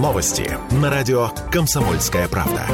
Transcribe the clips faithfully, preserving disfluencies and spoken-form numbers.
Новости на радио «Комсомольская правда».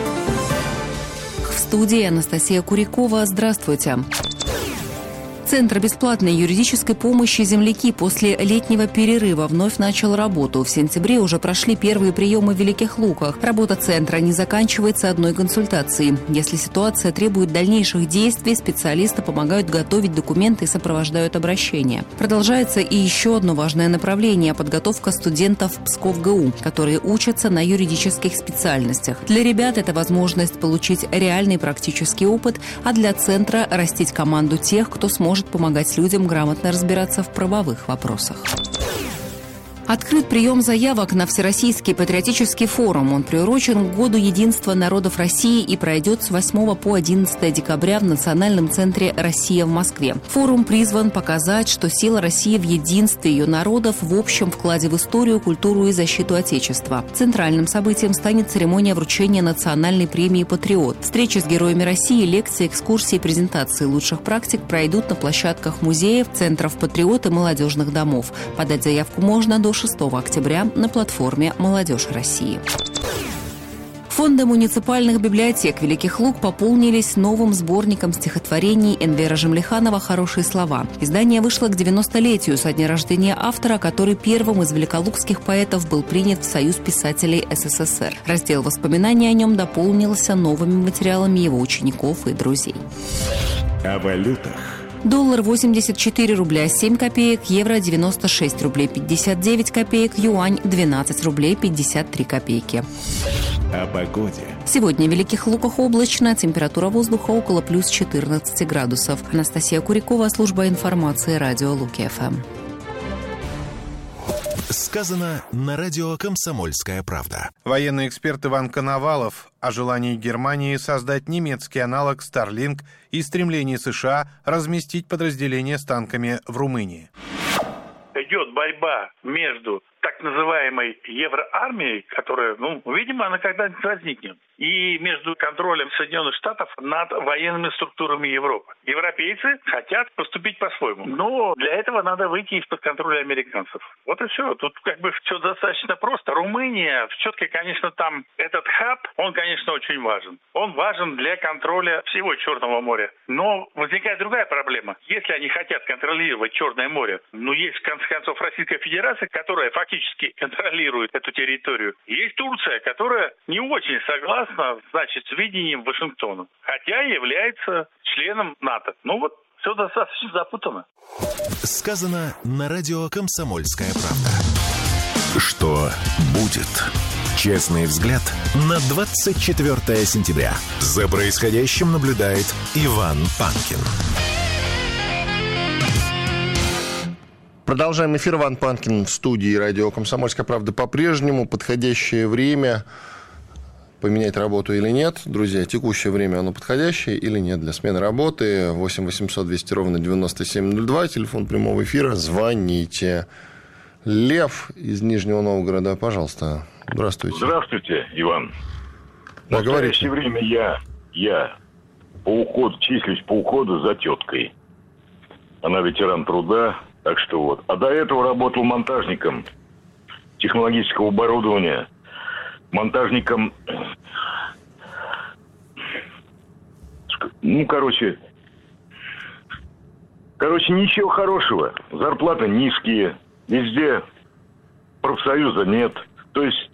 В студии Анастасия Курякова. Здравствуйте. Центр бесплатной юридической помощи «Земляки» после летнего перерыва вновь начал работу. В сентябре уже прошли первые приемы в Великих Луках. Работа центра не заканчивается одной консультацией. Если ситуация требует дальнейших действий, специалисты помогают готовить документы и сопровождают обращения. Продолжается и еще одно важное направление – подготовка студентов ПСКов-ГУ, которые учатся на юридических специальностях. Для ребят это возможность получить реальный практический опыт, а для центра – растить команду тех, кто сможет помогать людям грамотно разбираться в правовых вопросах. Открыт прием заявок на Всероссийский патриотический форум. Он приурочен к Году единства народов России и пройдет с восьмого по одиннадцатое декабря в Национальном центре «Россия» в Москве. Форум призван показать, что сила России в единстве ее народов, в общем вкладе в историю, культуру и защиту Отечества. Центральным событием станет церемония вручения национальной премии «Патриот». Встречи с героями России, лекции, экскурсии, презентации лучших практик пройдут на площадках музеев, центров «Патриот» и молодежных домов. Подать заявку можно до шестого октября на платформе «Молодежь России». Фонды муниципальных библиотек Великих Луг пополнились новым сборником стихотворений Энвера Жемлиханова «Хорошие слова». Издание вышло к девяностолетию со дня рождения автора, который первым из великолукских поэтов был принят в Союз писателей СССР. Раздел воспоминаний о нем дополнился новыми материалами его учеников и друзей. О валютах. Доллар восемьдесят четыре рубля семь копеек, евро девяносто шесть рублей пятьдесят девять копеек, юань двенадцать рублей пятьдесят три копейки. О погоде. Сегодня в Великих Луках облачно, температура воздуха около плюс четырнадцати градусов. Анастасия Курякова, служба информации, радио Луки-ФМ. Сказано на радио «Комсомольская правда». Военный эксперт Иван Коновалов о желании Германии создать немецкий аналог Starlink и стремлении США разместить подразделения с танками в Румынии. Идет борьба между так называемой евроармией, которая, ну, видимо, она когда-нибудь возникнет, и между контролем Соединенных Штатов над военными структурами Европы. Европейцы хотят поступить по-своему, но для этого надо выйти из-под контроля американцев. Вот и все. Тут как бы все достаточно просто. Румыния, все-таки, конечно, там этот хаб, он, конечно, очень важен. Он важен для контроля всего Черного моря. Но возникает другая проблема. Если они хотят контролировать Черное море, ну, есть, в конце концов, Российская Федерация, которая фактически контролирует эту территорию. Есть Турция, которая не очень согласна, значит, с видением Вашингтона, хотя является членом НАТО. Ну вот, все достаточно запутано. Сказано на радио «Комсомольская правда». Что будет? Честный взгляд на двадцать четвёртое сентября. За происходящим наблюдает Иван Панкин. Продолжаем эфир. Иван Панкин в студии радио «Комсомольская правда» по-прежнему. Подходящее время поменять работу или нет. Друзья, текущее время, оно подходящее или нет для смены работы. восемь восемьсот двести ровно девяносто семь ноль два, телефон прямого эфира. Звоните. Лев из Нижнего Новгорода, пожалуйста. Здравствуйте. Здравствуйте, Иван. Да, в настоящее время я, я по уходу, числюсь по уходу за теткой. Она ветеран труда, так что вот. А до этого работал монтажником технологического оборудования, монтажником, ну, короче, короче, ничего хорошего. Зарплаты низкие, везде профсоюза нет. То есть,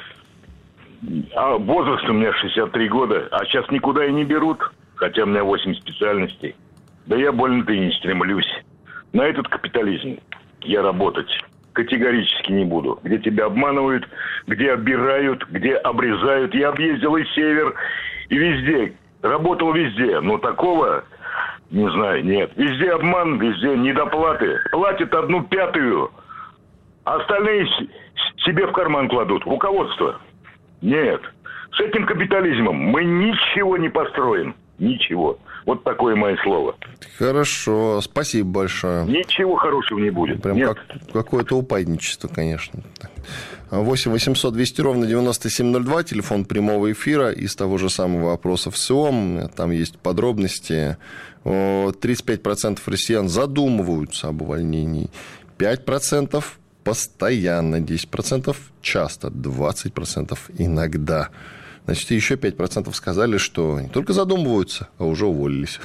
а возраст у меня шестьдесят три года, а сейчас никуда и не берут, хотя у меня восемь специальностей. Да я больно-то и не стремлюсь. На этот капитализм я работать категорически не буду. Где тебя обманывают, где обирают, где обрезают. Я объездил и север, и везде. Работал везде. Но такого, не знаю, нет. Везде обман, везде недоплаты. Платят одну пятую, а остальные себе в карман кладут. Руководство. Нет. С этим капитализмом мы ничего не построим. Ничего. Вот такое мое слово. Хорошо, спасибо большое. Ничего хорошего не будет. Прям как, какое-то упадничество, конечно. восемь восемьсот двести ровно девяносто семь ноль два, телефон прямого эфира из того же самого опроса ВСИОМ. Там есть подробности. тридцать пять процентов россиян задумываются об увольнении. пять процентов постоянно десять процентов, часто двадцать процентов иногда. Значит, еще пять процентов сказали, что не только задумываются, а уже уволились.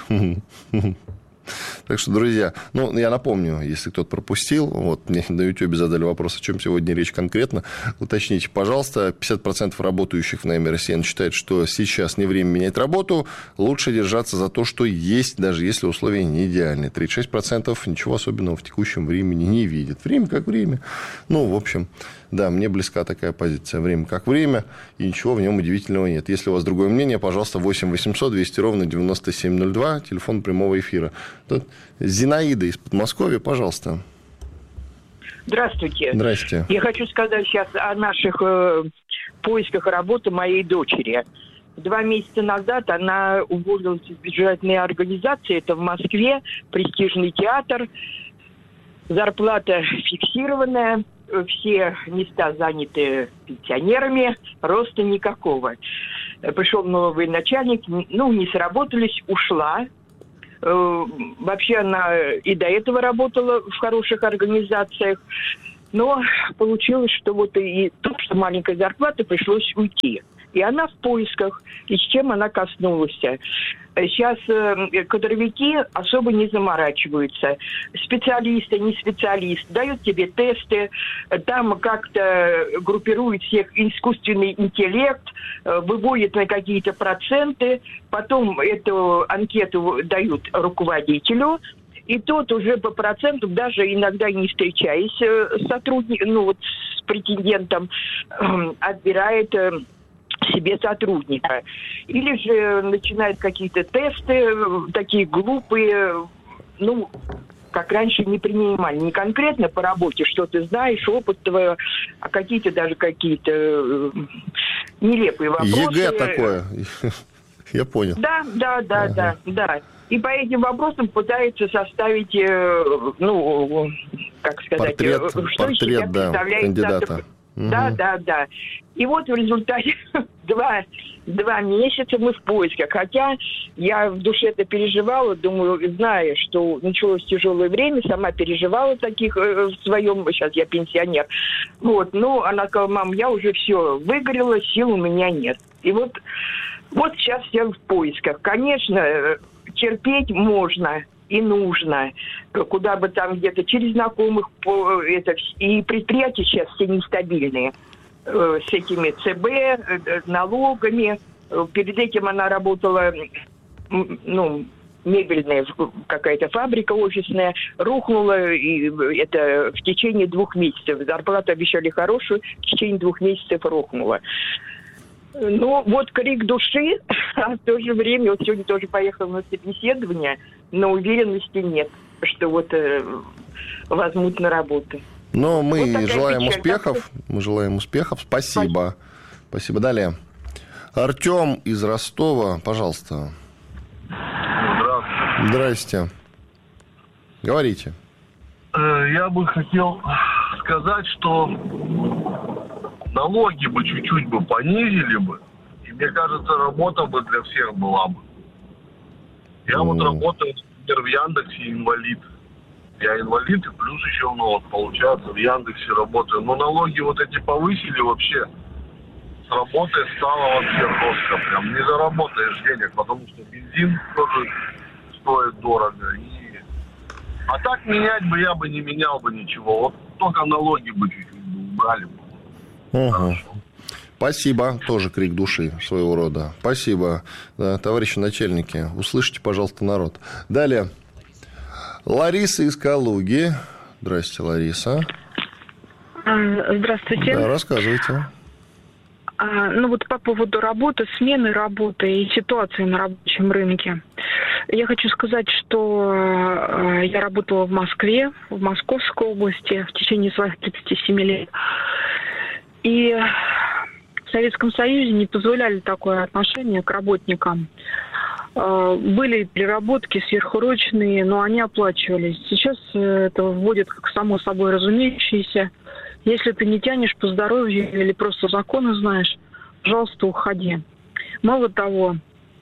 Так что, друзья, ну, я напомню, если кто-то пропустил, вот мне на YouTube задали вопрос, о чем сегодня речь конкретно, уточните, пожалуйста. пятьдесят процентов работающих в найме россиян считают, что сейчас не время менять работу, лучше держаться за то, что есть, даже если условия не идеальны. тридцать шесть процентов ничего особенного в текущем времени не видят. Время как время. Ну, в общем, да, мне близка такая позиция. Время как время, и ничего в нем удивительного нет. Если у вас другое мнение, пожалуйста, восемь восемьсот двести ровно девяносто семь ноль два, телефон прямого эфира. Тут Зинаида из Подмосковья, пожалуйста. Здравствуйте. Здрасте. Я хочу сказать сейчас о наших э, поисках работы моей дочери. Два месяца назад она уволилась из бюджетной организации, это в Москве, престижный театр. Зарплата фиксированная, все места заняты пенсионерами, роста никакого. Пришел новый начальник, ну, не сработались, ушла. Вообще она и до этого работала в хороших организациях, но получилось, что вот и то, что маленькая зарплата, пришлось уйти. И она в поисках, и с чем она коснулась. Сейчас э, кадровики особо не заморачиваются. Специалисты, не специалист, дают тебе тесты, там как-то группируют всех искусственный интеллект, э, выводят на какие-то проценты, потом эту анкету дают руководителю, и тот уже по проценту, даже иногда не встречаясь с сотрудником, ну вот с претендентом, э, отбирает... Э, себе сотрудника. Или же начинают какие-то тесты, такие глупые, ну, как раньше не принимали. Не конкретно по работе, что ты знаешь, опыт твой, а какие-то даже какие-то нелепые вопросы. ЕГЭ такое. Я понял. Да, да, да, ага. да, да. И по этим вопросам пытаются составить, ну, как сказать, портрет, что портрет, из себя да, представляет кандидата. Угу. Да, да, да. И вот в результате два, два месяца мы в поисках. Хотя я в душе это переживала, думаю, зная, что началось тяжелое время, сама переживала таких э, в своем, сейчас я пенсионер. Вот, ну, она сказала, мам, я уже все выгорела, сил у меня нет. И вот, вот сейчас все в поисках. Конечно, терпеть можно и нужно, куда бы там где-то через знакомых, это, и предприятия сейчас все нестабильные, с этими ЦБ, налогами. Перед этим она работала, ну, мебельная какая-то фабрика офисная, рухнула, и это в течение двух месяцев. Зарплату обещали хорошую, в течение двух месяцев рухнула. Ну, вот крик души, а в то же время, вот сегодня тоже поехала на собеседование, но уверенности нет, что вот э, возьмут на работу. Но мы вот желаем печаль. успехов, мы желаем успехов, спасибо. Спасибо. Спасибо. Далее. Артем из Ростова, пожалуйста. Здравствуйте. Здрасте. Говорите. Я бы хотел сказать, что налоги бы чуть-чуть бы понизили бы, и, мне кажется, работа бы для всех была бы. Я mm. вот работаю, например, в Яндексе инвалид. Я инвалид, и плюс еще, ну, вот, получается, в Яндексе работаю. Но налоги вот эти повысили вообще. С работой стало вообще жестко. Прям не заработаешь денег, потому что бензин тоже стоит дорого. И... А так менять бы я бы не менял бы ничего. Вот только налоги бы чуть-чуть убрали бы. Угу. Спасибо. Тоже крик души своего рода. Спасибо, да, товарищи начальники. Услышите, пожалуйста, народ. Далее. Лариса из Калуги. Здрасте, Лариса. Здравствуйте. Да, рассказывайте. А, ну вот по поводу работы, смены работы и ситуации на рабочем рынке. Я хочу сказать, что э, я работала в Москве, в Московской области в течение своих тридцати семи лет. И в Советском Союзе не позволяли такое отношение к работникам. Э, были переработки сверхурочные, но они оплачивались. Сейчас это вводит как само собой разумеющееся. Если ты не тянешь по здоровью или просто законы знаешь, пожалуйста, уходи. Мало того,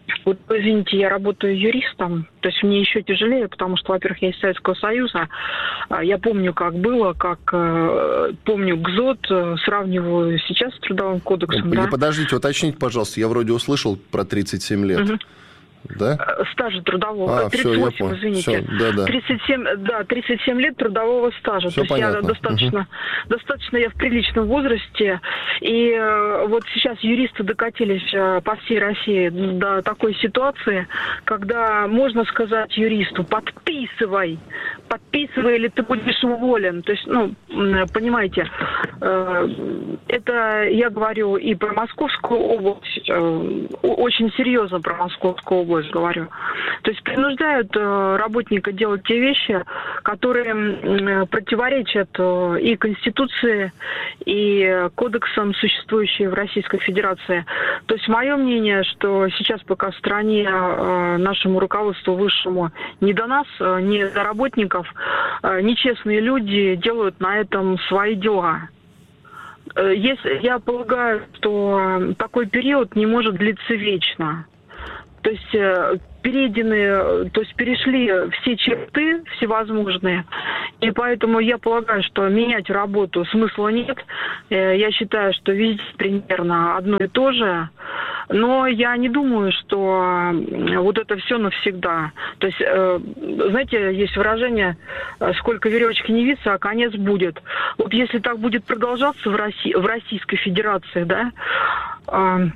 Вот, извините, я работаю юристом, то есть мне еще тяжелее, потому что, во-первых, я из Советского Союза, я помню, как было, как помню ГЗОТ, сравниваю сейчас с Трудовым кодексом. Ну, да? Подождите, уточните, пожалуйста, я вроде услышал про тридцать семь лет. Угу. Да? Стажа трудового. А, тридцать восемь, все, извините. Все, да, да. тридцать семь, да, тридцать семь лет трудового стажа. Все То понятно. есть я достаточно, угу. достаточно я в приличном возрасте. И э, вот сейчас юристы докатились э, по всей России до такой ситуации, когда можно сказать юристу: подписывай, подписывай, или ты будешь уволен. То есть, ну, понимаете, э, это я говорю и про Московскую область, э, очень серьезно про Московскую область говорю. То есть принуждают э, работника делать те вещи, которые э, противоречат э, и Конституции, и кодексам, существующим в Российской Федерации. То есть мое мнение, что сейчас пока в стране э, нашему руководству высшему не до нас, э, не до работников, э, нечестные люди делают на этом свои дела. Э, если, я полагаю, что такой период не может длиться вечно. То есть э, перейдены, то есть перешли все черты всевозможные, и поэтому я полагаю, что менять работу смысла нет. Э, я считаю, что везде примерно одно и то же, но я не думаю, что вот это все навсегда. То есть, э, знаете, есть выражение: сколько веревочки не виться, а конец будет. Вот если так будет продолжаться в России, в Российской Федерации, да, э,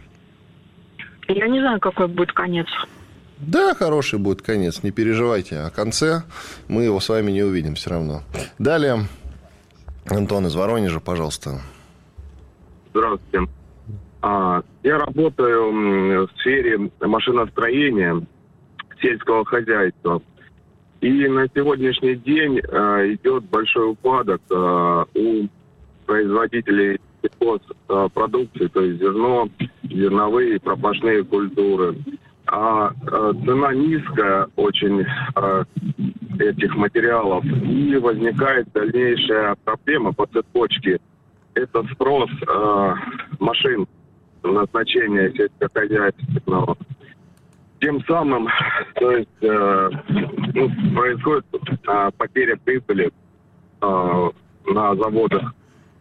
я не знаю, какой будет конец. Да, хороший будет конец, не переживайте. О конце мы его с вами не увидим все равно. Далее, Антон из Воронежа, пожалуйста. Здравствуйте. А, я работаю в сфере машиностроения, сельского хозяйства. И на сегодняшний день а, идет большой упадок а, у производителей сельхозпродукции, то есть зерно, зерновые, пропашные культуры. А, а цена низкая очень а, этих материалов, и возникает дальнейшая проблема по цепочке. Это спрос а, машин назначения сельскохозяйственного. Тем самым, то есть, а, ну, происходит а, потеря прибыли а, на заводах.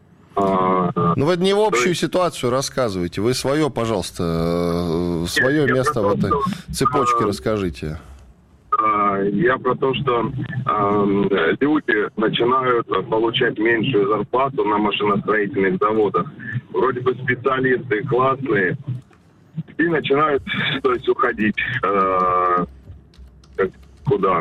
Ну, вы не в общую есть... ситуацию рассказывайте. Вы свое, пожалуйста, свое я, место я в этой что, цепочке а, расскажите. А, я про то, что а, люди начинают получать меньшую зарплату на машиностроительных заводах. Вроде бы специалисты классные, и начинают, то есть, уходить а, куда?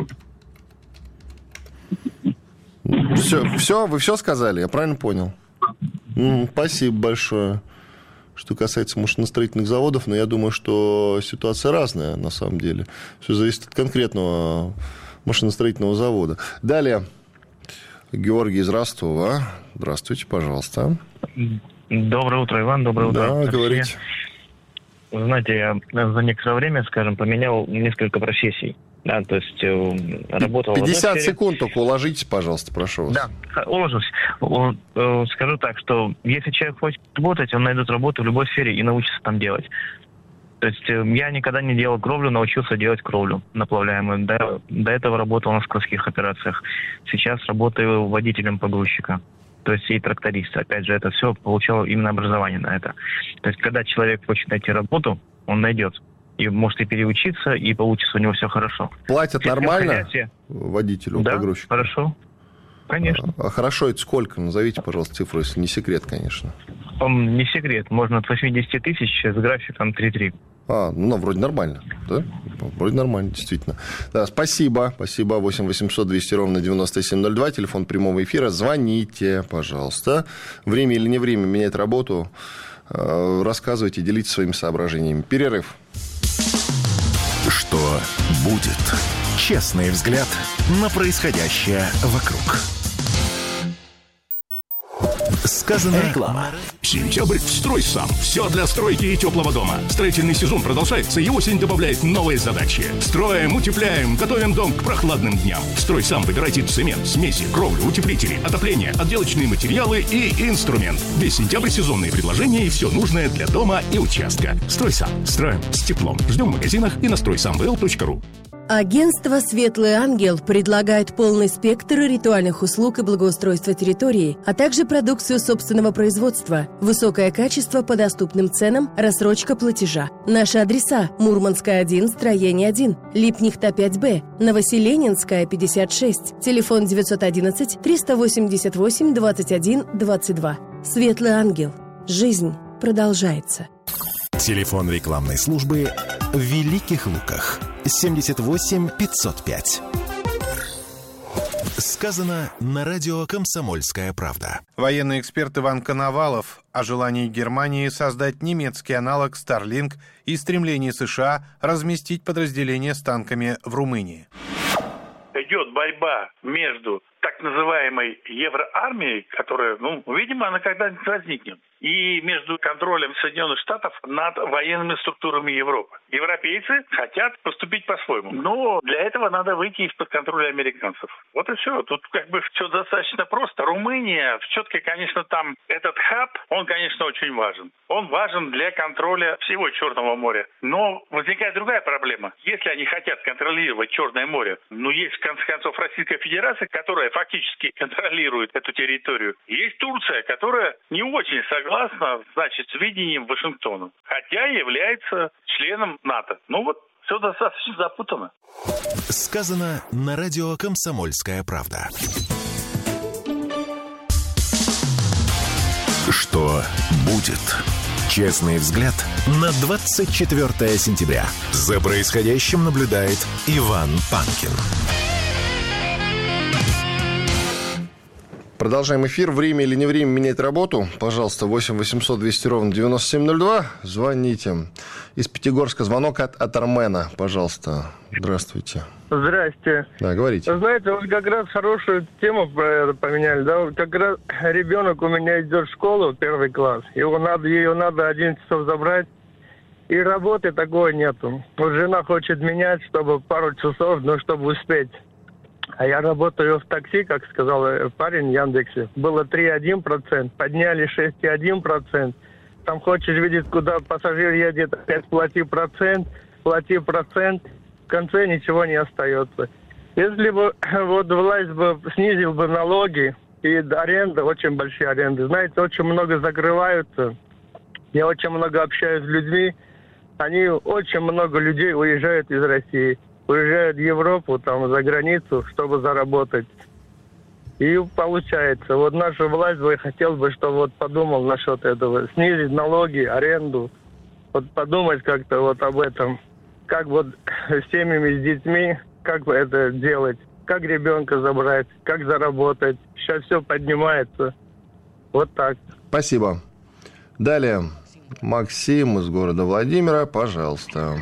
Все, все, вы все сказали, я правильно понял? Спасибо большое. Что касается машиностроительных заводов, но я думаю, что ситуация разная на самом деле. Все зависит от конкретного машиностроительного завода. Далее, Георгий из Ростова. Здравствуйте, пожалуйста. Доброе утро, Иван. Доброе утро. Да, говорите. Вы знаете, я за некоторое время, скажем, поменял несколько профессий. Да, то есть работал... пятьдесят секунд только уложитесь, пожалуйста, прошу вас. Да, уложусь. Скажу так, что если человек хочет работать, он найдет работу в любой сфере и научится там делать. То есть я никогда не делал кровлю, научился делать кровлю наплавляемую. До, до этого работал на складских операциях. Сейчас работаю водителем погрузчика. То есть и тракторист. Опять же, это все получал именно образование на это. То есть когда человек хочет найти работу, он найдет. И может и переучиться, и получится у него все хорошо. Платят нормально водителю, да, погрузчику? Хорошо. Конечно. А, а хорошо, это сколько? Назовите, пожалуйста, цифру, если не секрет, конечно. Он, не секрет. Можно от восемьдесят тысяч с графиком три-три. А, ну, вроде нормально, да? Вроде нормально, действительно. Да, спасибо. Спасибо. восемь восемьсот двести ровно девяносто семь ноль два. Телефон прямого эфира. Звоните, пожалуйста. Время или не время менять работу. Рассказывайте, делитесь своими соображениями. Перерыв. Что будет? Честный взгляд на происходящее вокруг. Сказано реклама. Сентябрь в «Стройсам». Все для стройки и теплого дома. Строительный сезон продолжается, и осень добавляет новые задачи. Строим, утепляем, готовим дом к прохладным дням. «Стройсам» выбирайте цемент, смеси, кровлю, утеплители, отопление, отделочные материалы и инструмент. Весь сентябрь сезонные предложения и все нужное для дома и участка. «Стройсам». Строим с теплом. Ждем в магазинах и на строй сам вэ эл точка ру. Агентство «Светлый ангел» предлагает полный спектр ритуальных услуг и благоустройства территории, а также продукцию собственного производства, высокое качество по доступным ценам, рассрочка платежа. Наши адреса: Мурманская, один, строение один, Липнихта, пять бэ, Новоселенинская, пятьдесят шесть, телефон девятьсот одиннадцать триста восемьдесят восемь двадцать один двадцать два. «Светлый ангел». Жизнь продолжается. Телефон рекламной службы в Великих Луках. семьдесят восемь пятьсот пять. Сказано на радио «Комсомольская правда». Военный эксперт Иван Коновалов о желании Германии создать немецкий аналог Starlink и стремлении США разместить подразделения с танками в Румынии. Идет борьба между так называемой евроармией, которая, ну, видимо, она когда-нибудь возникнет, и между контролем Соединенных Штатов над военными структурами Европы. Европейцы хотят поступить по-своему, но для этого надо выйти из-под контроля американцев. Вот и все. Тут как бы все достаточно просто. Румыния, все-таки, конечно, там этот хаб, он, конечно, очень важен. Он важен для контроля всего Черного моря. Но возникает другая проблема. Если они хотят контролировать Черное море, ну, есть, в конце концов, Российская Федерация, которая фактически контролирует эту территорию. Есть Турция, которая не очень согласна, значит, с видением Вашингтона, хотя является членом НАТО. Ну вот, все достаточно запутано. Сказано на радио «Комсомольская правда». Что будет? Честный взгляд на двадцать четвёртое сентября. За происходящим наблюдает Иван Панкин. Продолжаем эфир. Время или не время менять работу? Пожалуйста, восемь восемьсот двести ровно девяносто семь ноль два. Звоните. Из Пятигорска звонок от, от Армена. Пожалуйста. Здравствуйте. Здрасте. Да, говорите. Вы знаете, вот как раз хорошую тему поменяли. Да? Вот как раз ребенок у меня идет в школу, первый класс. Его надо, ее надо одиннадцать часов забрать. И работы такой нету. Вот жена хочет менять, чтобы пару часов, но чтобы успеть. А я работаю в такси, как сказал парень в Яндексе. Было три целых один десятых процента, подняли шесть целых один десятый процента. Там хочешь видеть, куда пассажир едет, опять плати процент, плати процент. В конце ничего не остается. Если бы вот власть бы снизила бы налоги и аренда, очень большие аренды. Знаете, очень много закрываются. Я очень много общаюсь с людьми. Они, очень много людей уезжают из России. Уезжают в Европу, там, за границу, чтобы заработать. И получается, вот наша власть бы хотела бы, чтобы вот подумал насчет этого. Снизить налоги, аренду. Вот подумать как-то вот об этом. Как вот с семьями, с детьми, как это делать. Как ребенка забрать, как заработать. Сейчас все поднимается. Вот так. Спасибо. Далее. Максим из города Владимира, пожалуйста.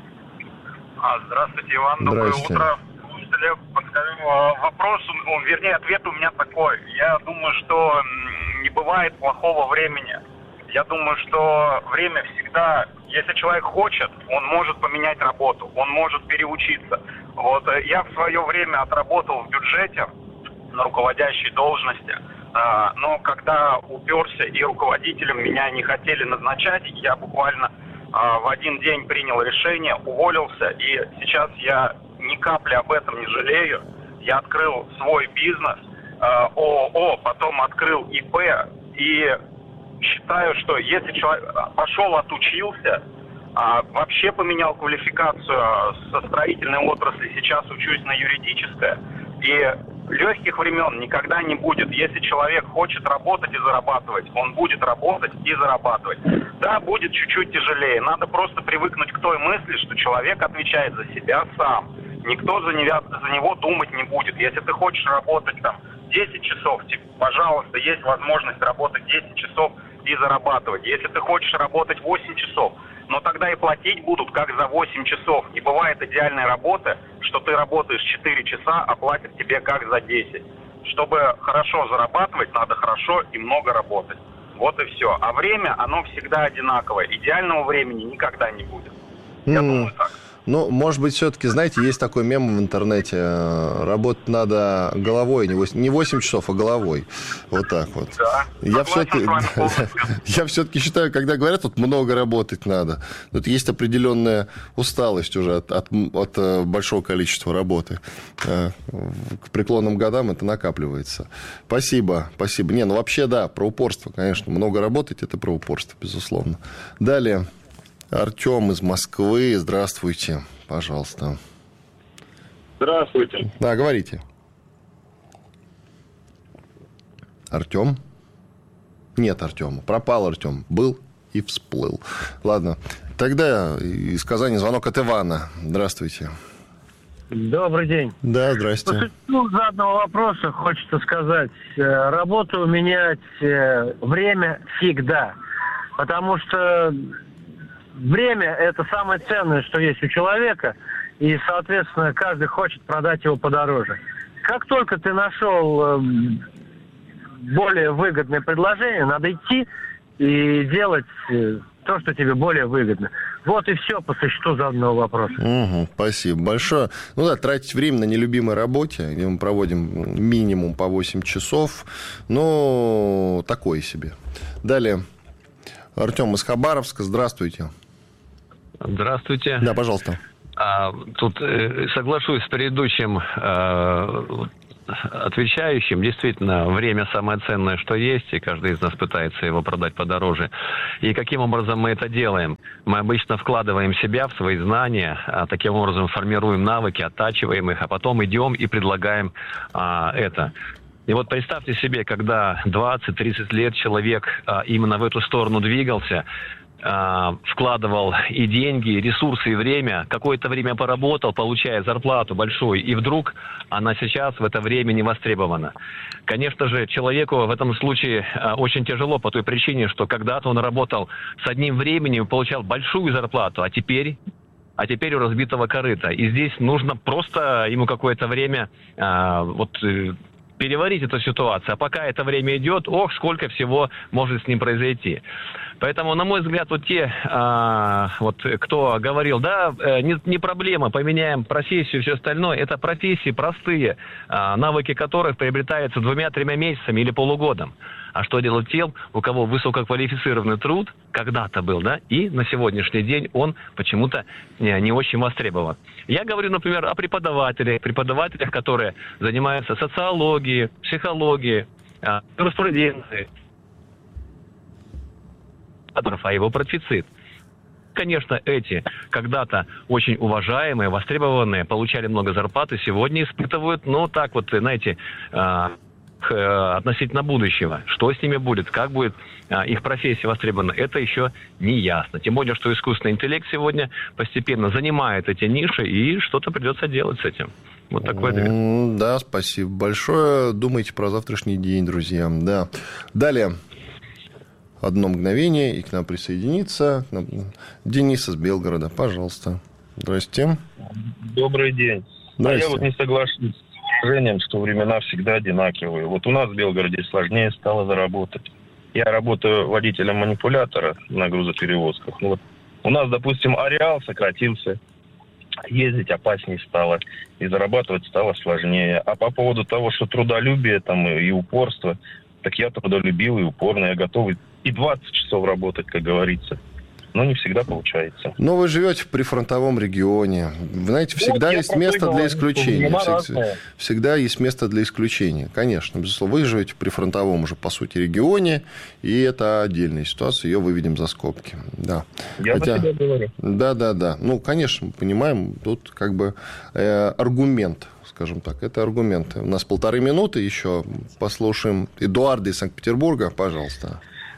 А, здравствуйте, Иван. Доброе утро. Слушатели, вопрос, вернее, ответ у меня такой. Я думаю, что не бывает плохого времени. Я думаю, что время всегда, если человек хочет, он может поменять работу, он может переучиться. Вот я в свое время отработал в бюджете на руководящей должности, но когда уперся и руководителем меня не хотели назначать, я буквально в один день принял решение, уволился, и сейчас я ни капли об этом не жалею. Я открыл свой бизнес, ООО, потом открыл ИП, и считаю, что если человек пошел, отучился, вообще поменял квалификацию со строительной отрасли, сейчас учусь на юридическое, и легких времен никогда не будет. Если человек хочет работать и зарабатывать, он будет работать и зарабатывать. Да, будет чуть-чуть тяжелее. Надо просто привыкнуть к той мысли, что человек отвечает за себя сам. Никто за него, за него думать не будет. Если ты хочешь работать там десять часов, пожалуйста, есть возможность работать десять часов и зарабатывать. Если ты хочешь работать восемь часов, но тогда и платить будут как за восемь часов. Не бывает идеальной работы, что ты работаешь четыре часа, а платят тебе как за десять. Чтобы хорошо зарабатывать, надо хорошо и много работать. Вот и все. А время, оно всегда одинаковое. Идеального времени никогда не будет. Я Mm. думаю так. Ну, может быть, все-таки, знаете, есть такой мем в интернете. Работать надо головой, не восемь часов, а головой. Вот так вот. Да. Я все-таки, я все-таки считаю, когда говорят, вот много работать надо, тут есть определенная усталость уже от, от, от большого количества работы. К преклонным годам это накапливается. Спасибо, спасибо. Не, ну вообще, да, про упорство, конечно. Много работать – это про упорство, безусловно. Далее. Артем из Москвы. Здравствуйте, пожалуйста. Здравствуйте. Да, говорите. Артем? Нет Артема. Пропал Артем. Был и всплыл. Ладно. Тогда из Казани звонок от Ивана. Здравствуйте. Добрый день. Да, здрасте. Ну, заданного вопроса хочется сказать. Работу менять время всегда. Потому что время – это самое ценное, что есть у человека, и, соответственно, каждый хочет продать его подороже. Как только ты нашел более выгодное предложение, надо идти и делать то, что тебе более выгодно. Вот и все по существу заданного вопроса. Угу, спасибо большое. Ну да, тратить время на нелюбимой работе, где мы проводим минимум по восемь часов, ну, такое себе. Далее. Артем из Хабаровска, здравствуйте. Здравствуйте. Да, пожалуйста. А, тут э, соглашусь с предыдущим э, отвечающим. Действительно, время самое ценное, что есть, и каждый из нас пытается его продать подороже. И каким образом мы это делаем? Мы обычно вкладываем себя в свои знания, а таким образом формируем навыки, оттачиваем их, а потом идем и предлагаем а, это. И вот представьте себе, когда двадцать-тридцать лет человек а, именно в эту сторону двигался, а, вкладывал и деньги, и ресурсы, и время, какое-то время поработал, получая зарплату большую, и вдруг она сейчас в это время не востребована. Конечно же, человеку в этом случае а, очень тяжело по той причине, что когда-то он работал с одним временем и получал большую зарплату, а теперь... а теперь у разбитого корыта. И здесь нужно просто ему какое-то время а, вот, переварить эту ситуацию. А пока это время идет, ох, сколько всего может с ним произойти. Поэтому, на мой взгляд, вот те, а, вот, кто говорил, да, не, не проблема, поменяем профессию и все остальное, это профессии простые, а, навыки которых приобретаются двумя-тремя месяцами или полугодом. А что делать тем, у кого высококвалифицированный труд когда-то был, да, и на сегодняшний день он почему-то не, не очень востребован. Я говорю, например, о преподавателях, преподавателях, которые занимаются социологией, психологией, юриспруденцией, а его профицит. Конечно, эти когда-то очень уважаемые, востребованные, получали много зарплаты, сегодня испытывают, ну, так вот, знаете, относительно будущего. Что с ними будет, как будет их профессия востребована, это еще не ясно. Тем более, что искусственный интеллект сегодня постепенно занимает эти ниши, и что-то придется делать с этим. Вот такой ответ. Да, спасибо большое. Думайте про завтрашний день, друзья. Да. Далее. Одно мгновение, и к нам присоединится Денис из Белгорода. Пожалуйста. Здрасте. Добрый день. А я вот не соглашусь с Женем, что времена всегда одинаковые. Вот у нас в Белгороде сложнее стало заработать. Я работаю водителем манипулятора на грузоперевозках. Ну, вот у нас, допустим, ареал сократился, ездить опаснее стало, и зарабатывать стало сложнее. А по поводу того, что трудолюбие там, и упорство, так я трудолюбивый, упорный, я готовый и двадцать часов работать, как говорится. Но не всегда получается. Но вы живете в прифронтовом регионе. Вы знаете, всегда вот есть место для исключения. Всегда, всегда есть место для исключения. Конечно, безусловно. Вы живете в прифронтовом уже, по сути, регионе, и это отдельная ситуация. Ее выведем за скобки. Да. Я Хотя... бы тебе говорю. Да, да, да. Ну, конечно, мы понимаем, тут как бы э, аргумент, скажем так. Это аргумент. У нас полторы минуты еще. Послушаем Эдуарда из Санкт-Петербурга. Пожалуйста.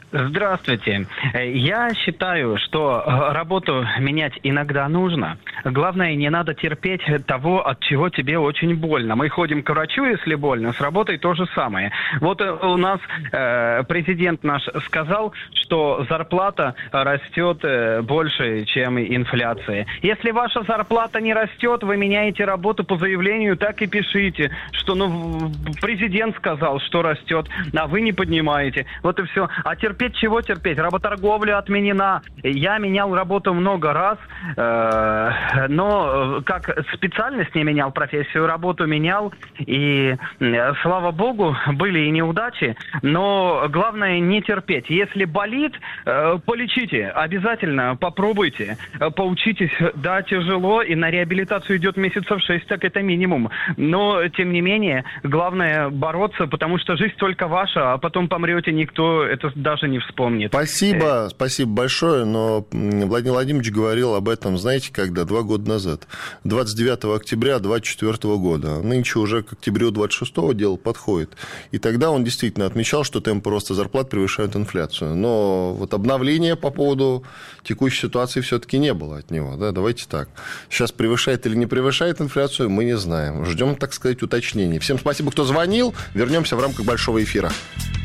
Здравствуйте. Я считаю, что работу менять иногда нужно. Главное, не надо терпеть того, от чего тебе очень больно. Мы ходим к врачу, если больно, с работой то же самое. Вот у нас э, президент наш сказал, что зарплата растет больше, чем инфляция. Если ваша зарплата не растет, вы меняете работу по заявлению, так и пишите, что ну, президент сказал, что растет, а вы не поднимаете. Вот и все. А терпеть чего терпеть? Работорговля отменена. Я менял работу много раз, э, но как специальность не менял, профессию, работу менял. И, э, слава богу, были и неудачи, но главное не терпеть. Если болит, э, полечите. Обязательно попробуйте. Поучитесь. Да, тяжело, и на реабилитацию идет месяцев шесть, так это минимум. Но, тем не менее, главное бороться, потому что жизнь только ваша, а потом помрете, никто это даже не вспомнит. Спасибо, спасибо большое, но Владимир Владимирович говорил об этом, знаете, когда? Два года назад. двадцать девятого октября двадцать четвёртого года. Нынче уже к октябрю двадцать шестого дело подходит. И тогда он действительно отмечал, что темпы роста зарплат превышают инфляцию. Но вот обновления по поводу текущей ситуации все-таки не было от него. Да? Давайте так. Сейчас превышает или не превышает инфляцию, мы не знаем. Ждем, так сказать, уточнений. Всем спасибо, кто звонил. Вернемся в рамках большого эфира.